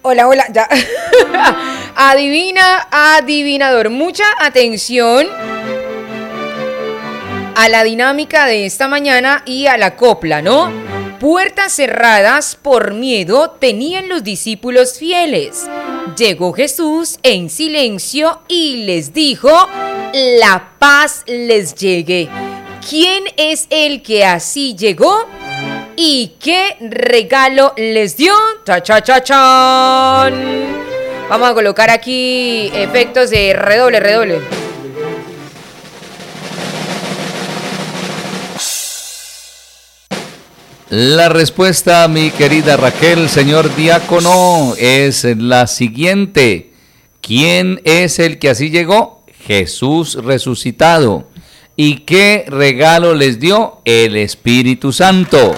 Hola, hola, ya. Adivina, adivinador. Mucha atención a la dinámica de esta mañana y a la copla, ¿no? Puertas cerradas por miedo tenían los discípulos fieles. Llegó Jesús en silencio y les dijo: la paz les llegue. ¿Quién es el que así llegó? ¿Y qué regalo les dio? ¡Cha, cha, cha, chan! Vamos a colocar aquí efectos de redoble, redoble. La respuesta, mi querida Raquel, señor diácono, es la siguiente. ¿Quién es el que así llegó? Jesús resucitado. ¿Y qué regalo les dio? El Espíritu Santo.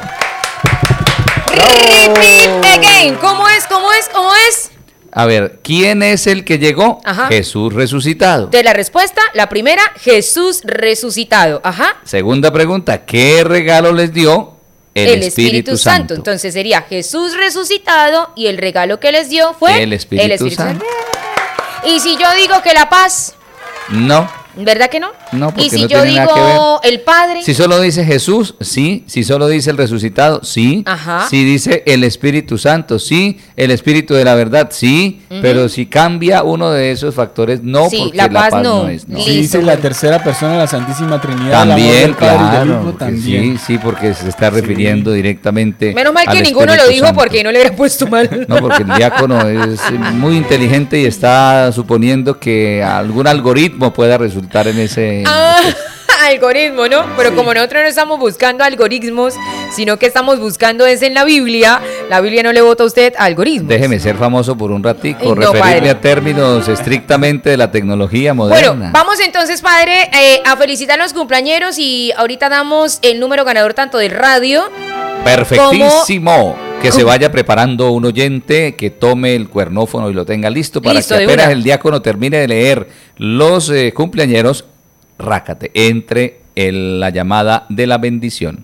Repeat again. ¿Cómo es? ¿Cómo es? ¿Cómo es? A ver, ¿quién es el que llegó? Ajá. Jesús resucitado. De la respuesta, la primera, Jesús resucitado. Ajá. Segunda pregunta, ¿qué regalo les dio? El Espíritu Santo. Entonces sería Jesús resucitado y el regalo que les dio fue el Espíritu Santo. Y si yo digo que la paz, no. ¿verdad que no? No, porque y si no yo tiene nada que ver. digo el Padre, Si solo dice Jesús, sí. Si solo dice el resucitado, sí. Ajá. Si dice el Espíritu Santo, sí. El Espíritu de la verdad, sí. Pero si cambia uno de esos factores, no, sí, porque la paz no es. No. Si dice la tercera persona de la Santísima Trinidad, También, el amor del Padre y del claro. Hijo, también. Sí, porque se está refiriendo directamente. menos mal que al ninguno lo Espíritu dijo Santo. porque no le hubiera puesto mal. No, porque el diácono es muy inteligente y está suponiendo que algún algoritmo pueda resultar en ese... Algoritmo, ¿no? Pero como nosotros no estamos buscando algoritmos, sino que estamos buscando es en la Biblia no le vota a usted algoritmos. Déjeme ser famoso por un ratico, No, referirme padre. a términos estrictamente de la tecnología moderna. Bueno, vamos entonces, padre, a felicitar a los cumpleañeros y ahorita damos el número ganador tanto del radio. Perfectísimo. Que se vaya preparando un oyente, que tome el cuernófono y lo tenga listo para Listo, que de apenas una. el diácono termine de leer los cumpleañeros, rácate, entre la llamada de la bendición.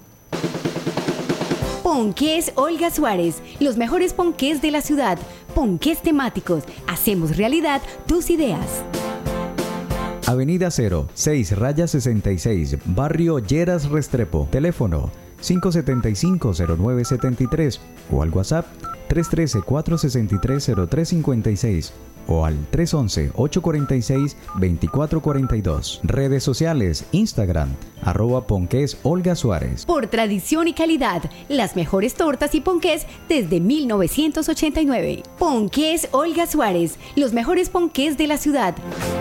Ponqués Olga Suárez, los mejores ponqués de la ciudad. Ponqués temáticos, hacemos realidad tus ideas. Avenida 0, 6-66, Barrio Lleras Restrepo. Teléfono 575-0973 o al WhatsApp 313-463-0356 o al 311-846-2442. Redes sociales, Instagram, @Ponqués Olga Suárez. Por tradición y calidad, las mejores tortas y ponqués desde 1989. Ponqués Olga Suárez, los mejores ponqués de la ciudad.